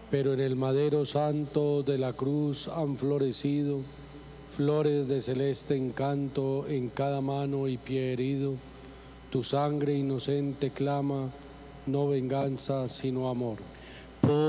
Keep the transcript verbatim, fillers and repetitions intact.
pero en el madero santo de la cruz han florecido flores de celeste encanto en cada mano y pie herido. Tu sangre inocente clama, no venganza sino amor.